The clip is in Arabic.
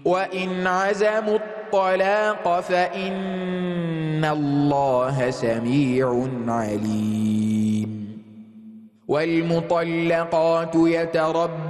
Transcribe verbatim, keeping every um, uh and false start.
وإن عزموا الطلاق فإن الله سميع عليم والمطلقات يتربصن